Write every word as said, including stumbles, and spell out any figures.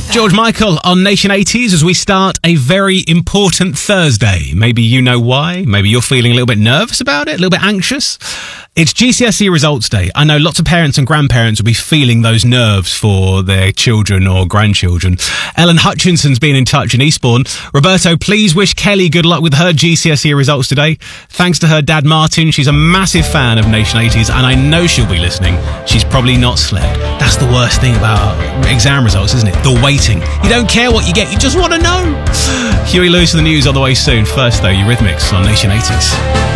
George Michael on Nation eighties as we start a very important Thursday. Maybe you know why. Maybe you're feeling a little bit nervous about it, a little bit anxious. It's G C S E results day. I know lots of parents and grandparents will be feeling those nerves for their children or grandchildren. Ellen Hutchinson's been in touch in Eastbourne. Roberto, please wish Kelly good luck with her G C S E results today. Thanks to her dad, Martin. She's a massive fan of Nation eighties, and I know she'll be listening. She's probably not slept. That's the worst thing about exam results, isn't it? The waiting. You don't care what you get, you just want to know. Huey Lewis and the news on the way soon. First, though, Eurythmics on Nation eighties.